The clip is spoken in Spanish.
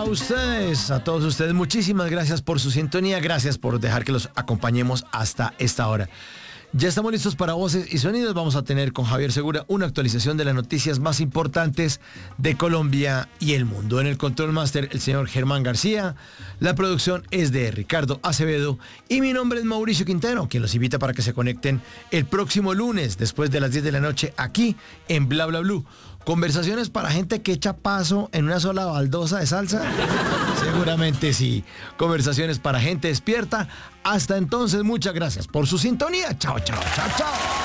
a ustedes, a todos ustedes, muchísimas gracias por su sintonía, gracias por dejar que los acompañemos hasta esta hora. Ya estamos listos para Voces y Sonidos. Vamos a tener con Javier Segura una actualización de las noticias más importantes de Colombia y el mundo. En el Control Master, el señor Germán García. La producción es de Ricardo Acevedo. Y mi nombre es Mauricio Quintero, quien los invita para que se conecten el próximo lunes, después de las 10 de la noche, aquí en Bla Bla Blue. ¿Conversaciones para gente que echa paso en una sola baldosa de salsa? Seguramente sí. Conversaciones para gente despierta. Hasta entonces, muchas gracias por su sintonía. Chao, chao, chao, chao.